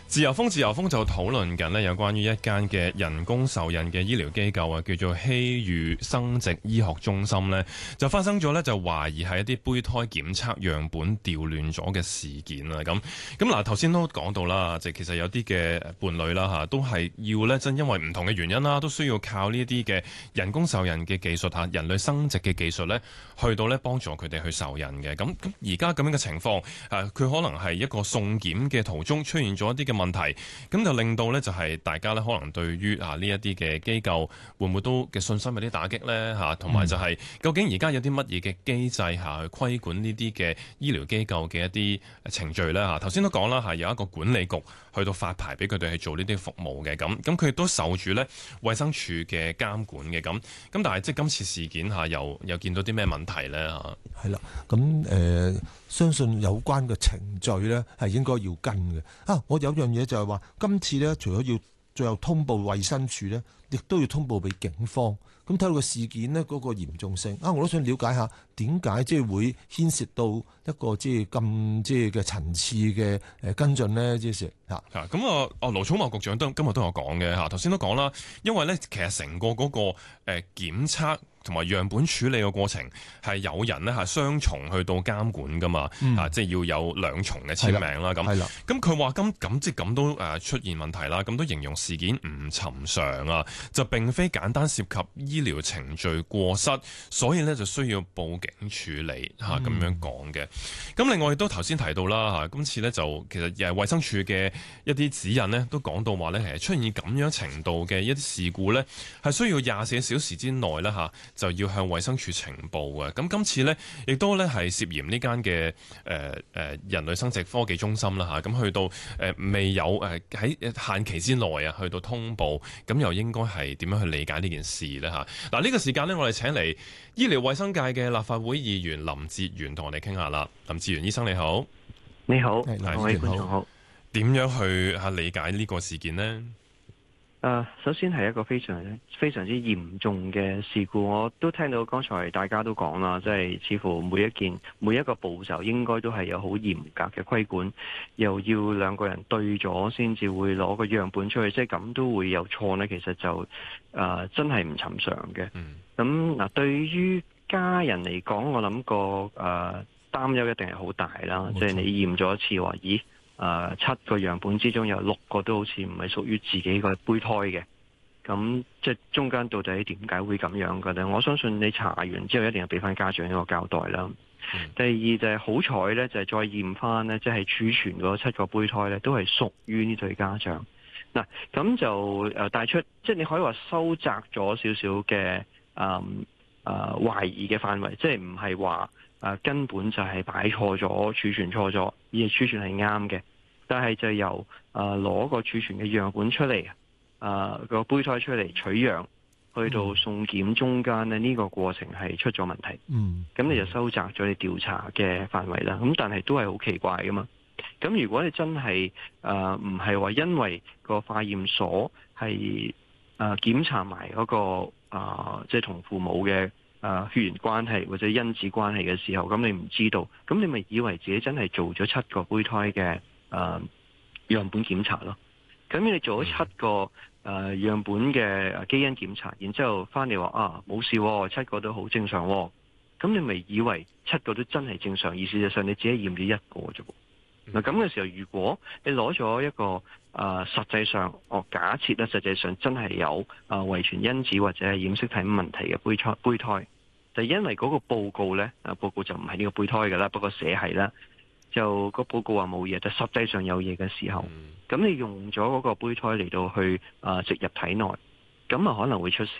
自由風就討論緊呢有關於一間嘅人工受孕嘅醫療機構啊，叫做希裕生殖醫學中心呢，就發生咗呢，就懷疑係一啲胚胎檢測樣本調亂咗嘅事件啦。咁嗱，頭先都講到啦，即其實有啲嘅伴侶啦嚇，都係要呢，真因為唔同嘅原因啦，都需要靠呢一啲嘅人工受孕嘅技術嚇，人類生殖嘅技術呢，去到呢幫助佢哋去受孕嘅。咁而家咁樣嘅情況，佢可能係一個送檢嘅途中出現咗一啲嘅問題，咁就令到呢，就係大家呢，可能對於呢一啲嘅機構會唔會都嘅信心有啲打擊呢？嚇，同埋就係究竟而家有啲乜嘢嘅機制去規管呢啲嘅醫療機構嘅一啲程序呢？嚇，頭先都講啦，係有一個管理局去到發牌俾佢哋去做呢啲服務嘅，咁佢亦都受住呢衛生署嘅監管嘅，咁但係即係今次事件下又見到啲咩問題呢？嚇， 係啦，咁相信有關嘅程序呢係應該要跟嘅。我有樣嘢就係話，今次呢除咗要最後通報衛生署呢，亦都要通報俾警方。咁睇到個事件呢嗰個嚴重性，我都想了解下點解即係會牽涉到一個即係咁即係嘅層次嘅跟進呢？即係嚇。 咁盧寵茂局長今日都有講嘅嚇，頭先都講啦，因為呢其實成個嗰個檢測同埋樣本處理嘅過程係有人呢係雙重去到監管噶嘛，即係要有兩重嘅簽名啦。咁佢話咁都出現問題啦，咁都形容事件唔尋常啊，就並非簡單涉及醫療程序過失，所以呢就需要報警處理咁樣講嘅。咁另外亦都頭先提到啦，今次呢就其實衛生署嘅一啲指引呢都講到話呢，其實出現咁樣程度嘅一啲事故呢，係需要24小時之內呢就要向衛生署呈報嘅。咁今次呢，亦都呢係涉嫌呢間嘅人類生殖科技中心啦嚇，咁去到未有喺限期之內去到通報，咁又應該係點樣去理解呢件事呢？嚇？嗱，呢個時間呢，我哋請嚟醫療衛生界嘅立法會議員林哲玄同我哋傾下啦。林哲玄醫生你好。 你好，各位觀眾好。 點樣去理解呢個事件呢？ 首先係一個非常之嚴重嘅事故，我都聽到剛才大家都講啦，即係似乎每一個步驟應該都係有好嚴格嘅規管，又要兩個人對咗先至會攞個樣本出去，即係咁都會有錯呢。其實就真係唔尋常嘅。咁嗱，對於家人嚟講，我諗個擔憂一定係好大啦。即係你驗咗一次話，咦？7個樣本之中有6個都好似唔係屬於自己個胚胎嘅，咁即係中間到底點解會咁樣嘅咧？我相信你查完之後一定要俾翻家長一個交代啦。第二就係好彩咧，就係再驗翻咧，即係儲存嗰7個胚胎咧，都係屬於呢對家長。嗱，咁就帶出，即係你可以話收窄咗少少嘅懷疑嘅範圍，即係唔係話根本就係擺錯咗、儲存錯咗，而係儲存係啱嘅。但係就由攞個儲存嘅樣本出嚟，個胚胎出嚟取樣，去到送檢中間呢，呢個過程係出咗問題。咁你就收窄咗你調查嘅範圍啦。咁但係都係好奇怪噶嘛。咁如果你真係唔係話因為個化驗所係檢查埋嗰個即係同父母嘅血緣關係或者因子關係嘅時候，咁你唔知道，咁你咪以為自己真係做咗7個胚胎嘅樣本檢查咯。咁你做咗7個樣本嘅基因檢查，然之後翻嚟話冇事，7個都好正常。咁你咪以為7個都真係正常，而事實上你只係驗咗1個啫。嗱，咁嘅時候，如果你攞咗一個實際上，假設咧，實際上真係有遺傳因子或者係染色體問題嘅胚胎，就因為嗰個報告咧，報告就唔係呢個胚胎㗎啦，不過寫係啦。就個報告話冇嘢，但實際上有嘢嘅時候，咁你用咗嗰個胚胎嚟到去植入體內，咁可能會出事。